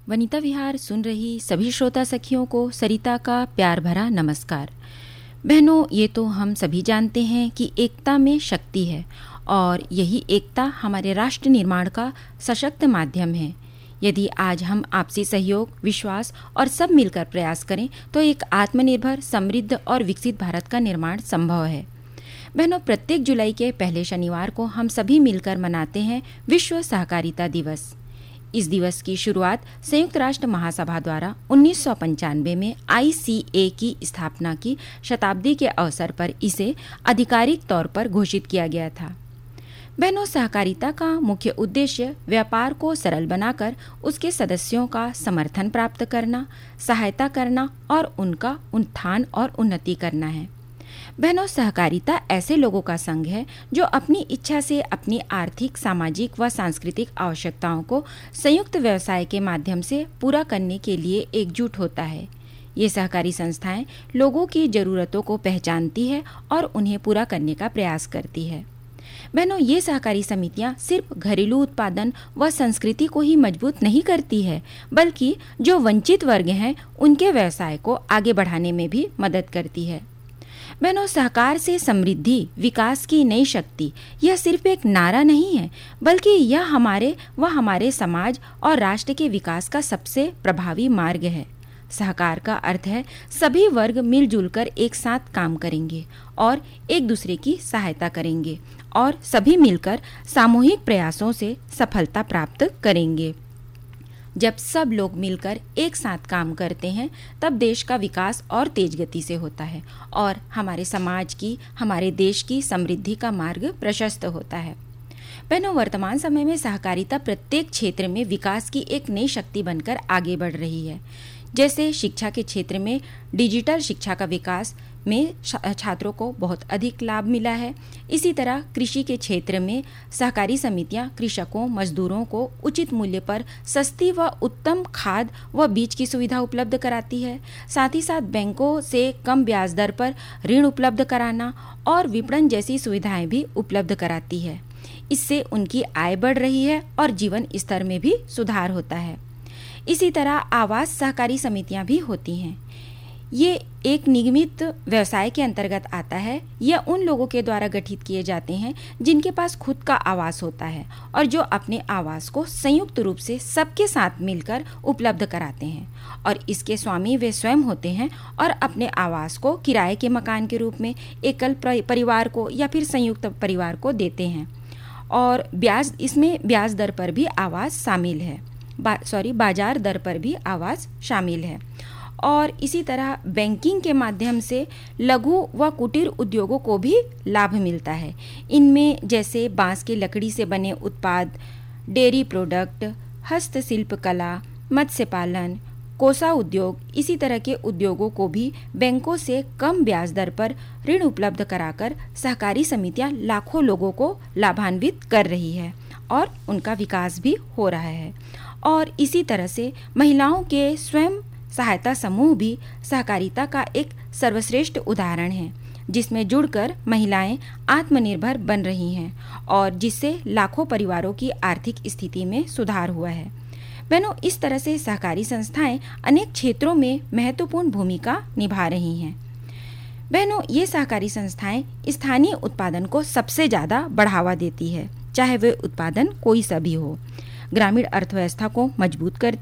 वनिता विहार सुन रही सभी श्रोता सखियों को सरिता का प्यार भरा नमस्कार। बहनों, ये तो हम सभी जानते हैं कि एकता में शक्ति है और यही एकता हमारे राष्ट्र निर्माण का सशक्त माध्यम है। यदि आज हम आपसी सहयोग, विश्वास और सब मिलकर प्रयास करें तो एक आत्मनिर्भर, समृद्ध और विकसित भारत का निर्माण संभव है। बहनों, प्रत्येक जुलाई के पहले शनिवार को हम सभी मिलकर मनाते हैं विश्व सहकारिता दिवस। इस दिवस की शुरुआत संयुक्त राष्ट्र महासभा द्वारा 1995 में ICA की स्थापना की शताब्दी के अवसर पर इसे आधिकारिक तौर पर घोषित किया गया था। बहनों, सहकारिता का मुख्य उद्देश्य व्यापार को सरल बनाकर उसके सदस्यों का समर्थन प्राप्त करना, सहायता करना और उनका उत्थान और उन्नति करना है। बहनों, सहकारिता ऐसे लोगों का संघ है जो अपनी इच्छा से अपनी आर्थिक, सामाजिक व सांस्कृतिक आवश्यकताओं को संयुक्त व्यवसाय के माध्यम से पूरा करने के लिए एकजुट होता है। ये सहकारी संस्थाएं लोगों की जरूरतों को पहचानती है और उन्हें पूरा करने का प्रयास करती है। बहनों, ये सहकारी समितियां सिर्फ घरेलू उत्पादन व संस्कृति को ही मजबूत नहीं करती है, बल्कि जो वंचित वर्ग हैं उनके व्यवसाय को आगे बढ़ाने में भी मदद करती है। बहनों, सहकार से समृद्धि, विकास की नई शक्ति यह सिर्फ एक नारा नहीं है, बल्कि यह हमारे समाज और राष्ट्र के विकास का सबसे प्रभावी मार्ग है। सहकार का अर्थ है सभी वर्ग मिलजुल कर एक साथ काम करेंगे और एक दूसरे की सहायता करेंगे और सभी मिलकर सामूहिक प्रयासों से सफलता प्राप्त करेंगे। जब सब लोग मिलकर एक साथ काम करते हैं तब देश का विकास और तेज गति से होता है और हमारे समाज की, हमारे देश की समृद्धि का मार्ग प्रशस्त होता है। बहनों, वर्तमान समय में सहकारिता प्रत्येक क्षेत्र में विकास की एक नई शक्ति बनकर आगे बढ़ रही है। जैसे शिक्षा के क्षेत्र में डिजिटल शिक्षा का विकास में छात्रों को बहुत अधिक लाभ मिला है। इसी तरह कृषि के क्षेत्र में सहकारी समितियां कृषकों, मजदूरों को उचित मूल्य पर सस्ती व उत्तम खाद व बीज की सुविधा उपलब्ध कराती है। साथ ही साथ बैंकों से कम ब्याज दर पर ऋण उपलब्ध कराना और विपणन जैसी सुविधाएं भी उपलब्ध कराती है। इससे उनकी आय बढ़ रही है और जीवन स्तर में भी सुधार होता है। इसी तरह आवास सहकारी समितियां भी होती हैं। ये एक निगमित व्यवसाय के अंतर्गत आता है। यह उन लोगों के द्वारा गठित किए जाते हैं जिनके पास खुद का आवास होता है और जो अपने आवास को संयुक्त रूप से सबके साथ मिलकर उपलब्ध कराते हैं और इसके स्वामी वे स्वयं होते हैं और अपने आवास को किराए के मकान के रूप में एकल परिवार को या फिर संयुक्त परिवार को देते हैं और इसमें ब्याज दर पर भी आवास शामिल है। बाजार दर पर भी आवास शामिल है। और इसी तरह बैंकिंग के माध्यम से लघु व कुटीर उद्योगों को भी लाभ मिलता है। इनमें जैसे बांस की लकड़ी से बने उत्पाद, डेयरी प्रोडक्ट, हस्तशिल्प कला, मत्स्य पालन, कोसा उद्योग, इसी तरह के उद्योगों को भी बैंकों से कम ब्याज दर पर ऋण उपलब्ध कराकर सहकारी समितियां लाखों लोगों को लाभान्वित कर रही है और उनका विकास भी हो रहा है। और इसी तरह से महिलाओं के स्वयं सहायता समूह भी सहकारिता का एक सर्वश्रेष्ठ उदाहरण है, जिसमें जुड़कर महिलाएं आत्मनिर्भर बन रही हैं और जिससे लाखों परिवारों की आर्थिक स्थिति में सुधार हुआ है। बहनों, इस तरह से सहकारी संस्थाएं अनेक क्षेत्रों में महत्वपूर्ण भूमिका निभा रही हैं। बहनों, ये सहकारी संस्थाएं स्थानीय उत्पादन को सबसे ज़्यादा बढ़ावा देती है, चाहे वह उत्पादन कोई सा भी हो। ग्रामीण अर्थव्यवस्था को मजबूत करती